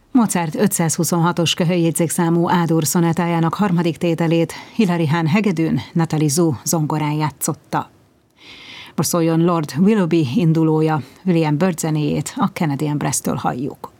Mozart 526-os köhöljegyzékszámú A-dur szonátájának harmadik tételét Hilary Hahn hegedűn, Nathalie Zou zongorán játszotta. Most szóljon Lord Willoughby indulója, William Byrd zenéjét, a Kennedy and Brass-től halljuk.